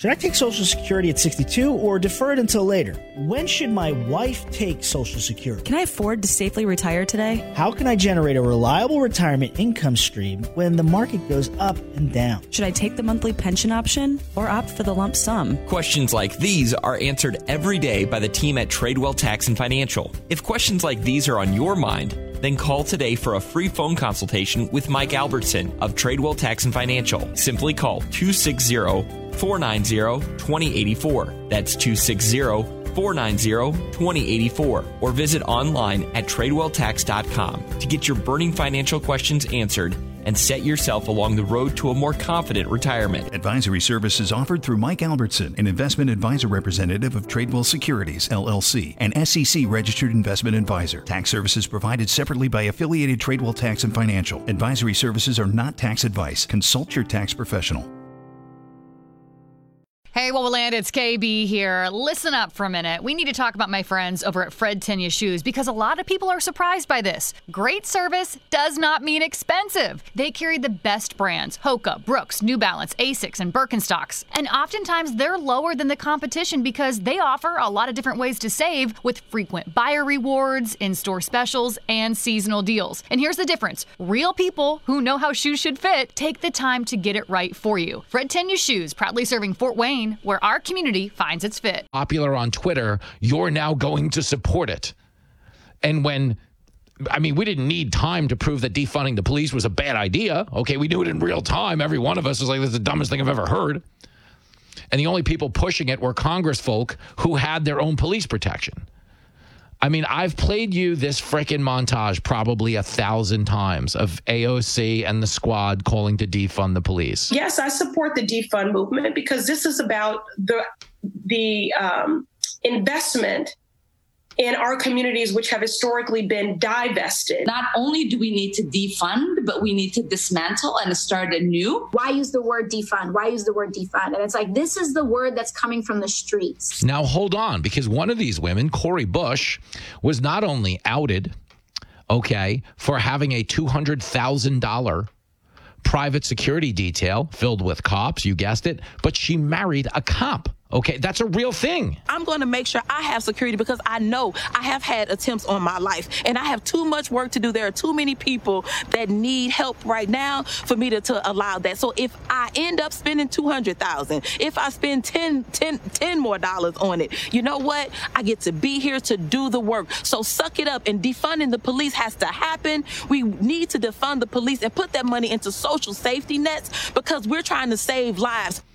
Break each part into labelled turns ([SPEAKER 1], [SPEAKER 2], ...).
[SPEAKER 1] Should I take Social Security at 62 or defer it until later? When should my wife take Social Security?
[SPEAKER 2] Can I afford to safely retire today?
[SPEAKER 1] How can I generate a reliable retirement income stream when the market goes up and down?
[SPEAKER 2] Should I take the monthly pension option or opt for the lump sum?
[SPEAKER 3] Questions like these are answered every day by the team at Tradewell Tax and Financial. If questions like these are on your mind, then call today for a free phone consultation with Mike Albertson of Tradewell Tax and Financial. Simply call 260-490-2084. That's 260-490-2084. Or visit online at TradewellTax.com to get your burning financial questions answered and set yourself along the road to a more confident retirement.
[SPEAKER 4] Advisory services offered through Mike Albertson, an investment advisor representative of Tradewell Securities, LLC, an SEC-registered investment advisor. Tax services provided separately by affiliated Tradewell Tax and Financial. Advisory services are not tax advice. Consult your tax professional.
[SPEAKER 5] Hey, Wowoland, it's KB here. Listen up for a minute. We need to talk about my friends over at Fred Tenya Shoes because a lot of people are surprised by this. Great service does not mean expensive. They carry the best brands, Hoka, Brooks, New Balance, Asics, and Birkenstocks. And oftentimes they're lower than the competition because they offer a lot of different ways to save with frequent buyer rewards, in-store specials, and seasonal deals. And here's the difference. Real people who know how shoes should fit take the time to get it right for you. Fred Tenya Shoes, proudly serving Fort Wayne, where our community finds its fit.
[SPEAKER 6] Popular on Twitter, you're now going to support it. And we didn't need time to prove that defunding the police was a bad idea. Okay, we knew it in real time. Every one of us was like, this is the dumbest thing I've ever heard. And the only people pushing it were Congress folk who had their own police protection. I've played you this frickin' montage probably 1,000 times of AOC and the squad calling to defund the police.
[SPEAKER 7] Yes, I support the defund movement because this is about the investment in our communities, which have historically been divested.
[SPEAKER 8] Not only do we need to defund, but we need to dismantle and start anew.
[SPEAKER 9] Why use the word defund? Why use the word defund? And it's like, this is the word that's coming from the streets.
[SPEAKER 6] Now, hold on, because one of these women, Cori Bush, was not only outed, for having a $200,000 private security detail filled with cops, you guessed it, but she married a cop. Okay, that's a real thing.
[SPEAKER 10] I'm going to make sure I have security because I know I have had attempts on my life and I have too much work to do. There are too many people that need help right now for me to allow that. So if I end up spending $200,000, if I spend $10 more on it, you know what? I get to be here to do the work. So suck it up, and defunding the police has to happen. We need to defund the police and put that money into social safety nets because we're trying to save lives.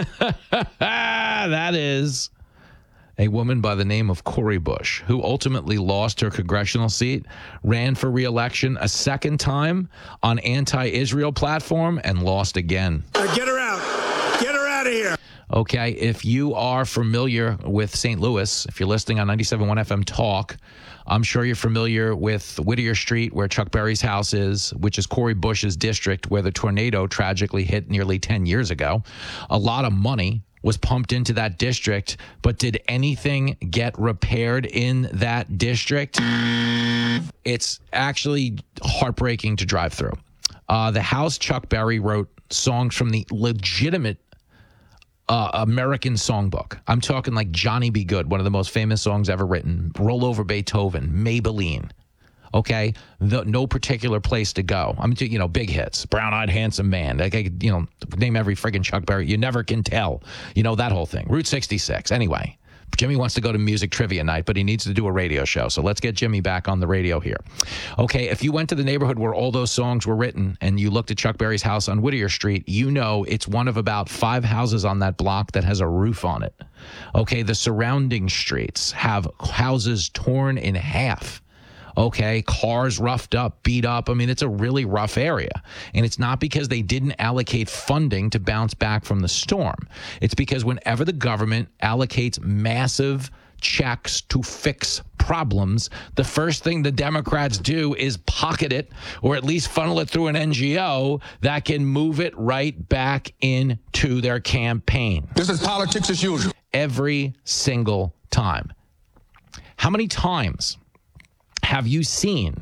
[SPEAKER 6] That is a woman by the name of Cori Bush, who ultimately lost her congressional seat, ran for re-election a second time on anti-Israel platform, and lost again.
[SPEAKER 11] Get her out. Get her out of here.
[SPEAKER 6] Okay, if you are familiar with St. Louis, if you're listening on 97.1 FM Talk, I'm sure you're familiar with Whittier Street, where Chuck Berry's house is, which is Cori Bush's district, where the tornado tragically hit nearly 10 years ago. A lot of money was pumped into that district, but did anything get repaired in that district? It's actually heartbreaking to drive through. The house Chuck Berry wrote songs from the legitimate American songbook. I'm talking like Johnny B. Good, one of the most famous songs ever written, Roll Over Beethoven, Maybelline. Okay, no particular place to go. Big hits, Brown Eyed Handsome Man. Name every friggin' Chuck Berry. You never can tell. That whole thing. Route 66. Anyway, Jimmy wants to go to music trivia night, but he needs to do a radio show. So let's get Jimmy back on the radio here. Okay, if you went to the neighborhood where all those songs were written and you looked at Chuck Berry's house on Whittier Street, it's one of about 5 houses on that block that has a roof on it. Okay, the surrounding streets have houses torn in half. Okay, cars roughed up, beat up. It's a really rough area. And it's not because they didn't allocate funding to bounce back from the storm. It's because whenever the government allocates massive checks to fix problems, the first thing the Democrats do is pocket it, or at least funnel it through an NGO that can move it right back into their campaign.
[SPEAKER 11] This is politics as usual.
[SPEAKER 6] Every single time. How many times have you seen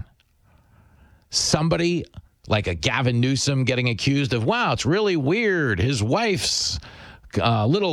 [SPEAKER 6] somebody like a Gavin Newsom getting accused of, wow, it's really weird, his wife's little